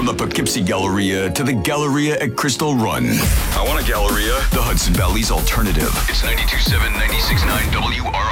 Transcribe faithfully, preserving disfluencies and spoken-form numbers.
the Poughkeepsie Galleria to the Galleria at Crystal Run. I want a Galleria. The Hudson Valley's alternative. It's ninety-two point seven, ninety-six point nine W R